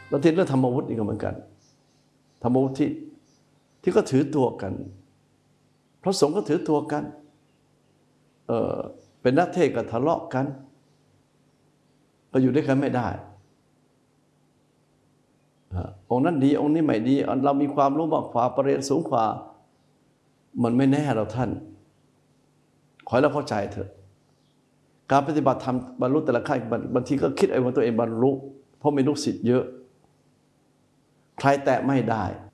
เราทีเรื่องธรรมวุฒินี่ก็เหมือนกันธรรมวุฒิที่ก็ถือตัวกันพระสงฆ์ก็ถือตัวกันเป็นนักเทศน์ก็ทะเลาะกันก็อยู่ด้วยกันไม่ได้องค์นั้นดีองค์นี้ไม่ดีเรามีความรู้มากกว่าประเรียนสูงกว่ามันไม่แน่เราท่านขอให้เราเข้าใจเถอะการปฏิบัติธรรมบรรลุแต่ละขั้นบางทีก็คิดว่าตัวเองบรรลุเพราะมีลูกศิษย์เยอะใครแตะไม่ได้